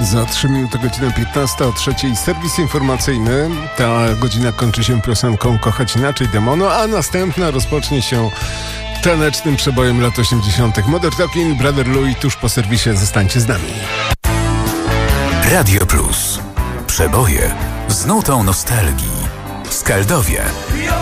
Za 3 minuty godzina 15, o 3:00 serwis informacyjny. Ta godzina kończy się piosenką Kochać Inaczej Demono, a następna rozpocznie się tanecznym przebojem lat 80. Modern Talking, Brother Louie, tuż po serwisie. Zostańcie z nami. Radio Plus. Przeboje z nutą nostalgii. Skaldowie.